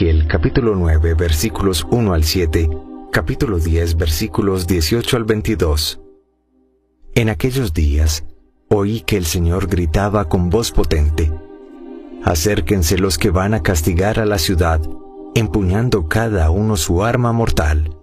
Ezequiel capítulo 9 versículos 1 al 7, capítulo 10 versículos 18 al 22. En aquellos días oí que el Señor gritaba con voz potente: «Acérquense los que van a castigar a la ciudad, empuñando cada uno su arma mortal».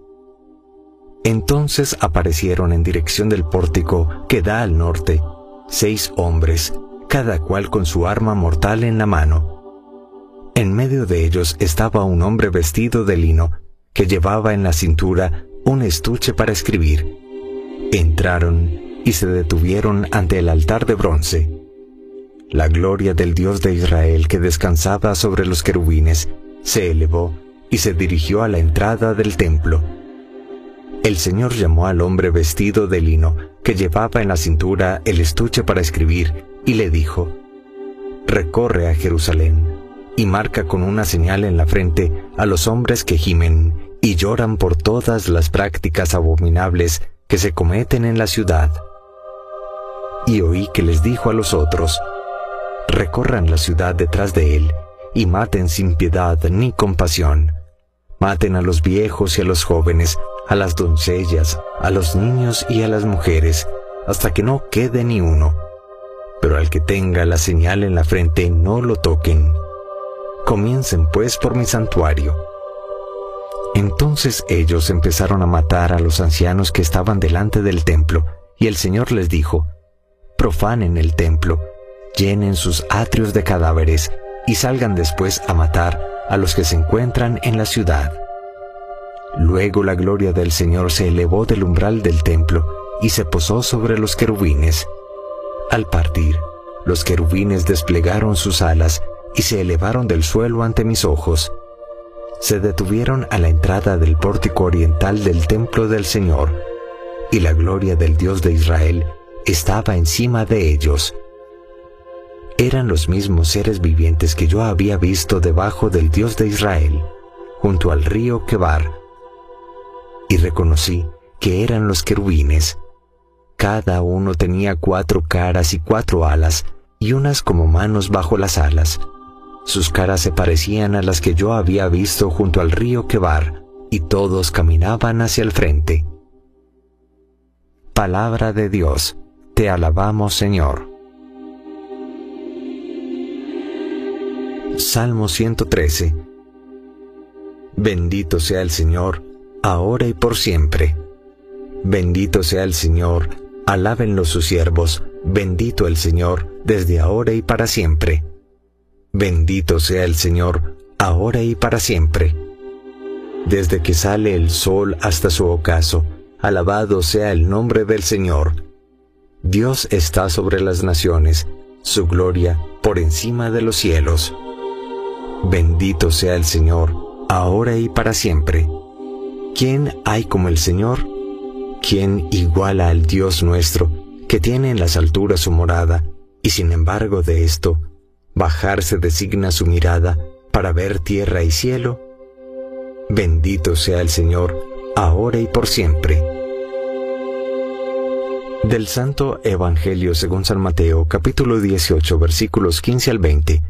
Entonces aparecieron en dirección del pórtico que da al norte 6 hombres, cada cual con su arma mortal en la mano. En medio de ellos estaba un hombre vestido de lino, que llevaba en la cintura un estuche para escribir. Entraron y se detuvieron ante el altar de bronce. La gloria del Dios de Israel, que descansaba sobre los querubines, se elevó y se dirigió a la entrada del templo. El Señor llamó al hombre vestido de lino, que llevaba en la cintura el estuche para escribir, y le dijo: «Recorre a Jerusalén y marca con una señal en la frente a los hombres que gimen y lloran por todas las prácticas abominables que se cometen en la ciudad». Y oí que les dijo a los otros: «Recorran la ciudad detrás de él, y maten sin piedad ni compasión. Maten a los viejos y a los jóvenes, a las doncellas, a los niños y a las mujeres, hasta que no quede ni uno. Pero al que tenga la señal en la frente no lo toquen. Comiencen pues por mi santuario». Entonces ellos empezaron a matar a los ancianos que estaban delante del templo, y el Señor les dijo: «Profanen el templo, llenen sus atrios de cadáveres, y salgan después a matar a los que se encuentran en la ciudad». Luego la gloria del Señor se elevó del umbral del templo, y se posó sobre los querubines. Al partir, los querubines desplegaron sus alas, y se elevaron del suelo ante mis ojos. Se detuvieron a la entrada del pórtico oriental del templo del Señor, y la gloria del Dios de Israel estaba encima de ellos. Eran los mismos seres vivientes que yo había visto debajo del Dios de Israel, junto al río Quebar. Y reconocí que eran los querubines. Cada uno tenía 4 caras y 4 alas, y unas como manos bajo las alas. Sus caras se parecían a las que yo había visto junto al río Quebar, y todos caminaban hacia el frente. Palabra de Dios. Te alabamos, Señor. Salmo 113. Bendito sea el Señor, ahora y por siempre. Bendito sea el Señor, alábenlo sus siervos, bendito el Señor, desde ahora y para siempre. Bendito sea el Señor, ahora y para siempre. Desde que sale el sol hasta su ocaso, alabado sea el nombre del Señor. Dios está sobre las naciones, su gloria por encima de los cielos. Bendito sea el Señor, ahora y para siempre. ¿Quién hay como el Señor? ¿Quién iguala al Dios nuestro, que tiene en las alturas su morada, y sin embargo de esto, bajarse designa su mirada para ver tierra y cielo? Bendito sea el Señor, ahora y por siempre. Del Santo Evangelio según San Mateo, capítulo 18, versículos 15 al 20.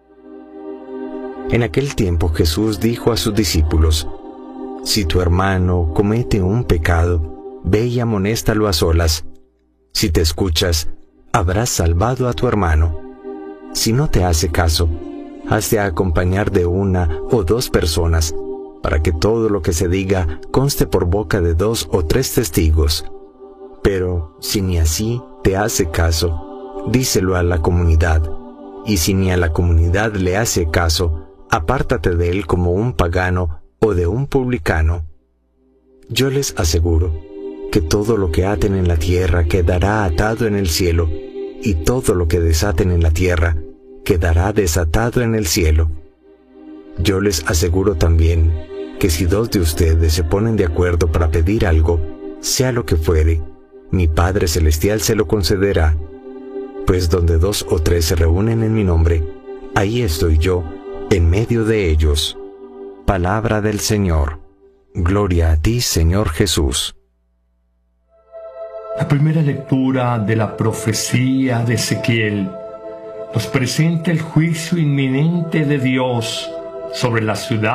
En aquel tiempo Jesús dijo a sus discípulos: «Si tu hermano comete un pecado, ve y amonéstalo a solas. Si te escuchas, habrás salvado a tu hermano. Si no te hace caso, has de acompañar de 1 o 2 personas, para que todo lo que se diga conste por boca de 2 o 3 testigos. Pero si ni así te hace caso, díselo a la comunidad, y si ni a la comunidad le hace caso, apártate de él como un pagano o de un publicano. Yo les aseguro que todo lo que aten en la tierra quedará atado en el cielo, y todo lo que desaten en la tierra quedará desatado en el cielo. Yo les aseguro también que si 2 de ustedes se ponen de acuerdo para pedir algo, sea lo que fuere, mi Padre Celestial se lo concederá. Pues donde 2 o 3 se reúnen en mi nombre, ahí estoy yo, en medio de ellos». Palabra del Señor. Gloria a ti, Señor Jesús. La primera lectura de la profecía de Ezequiel nos presenta el juicio inminente de Dios sobre la ciudad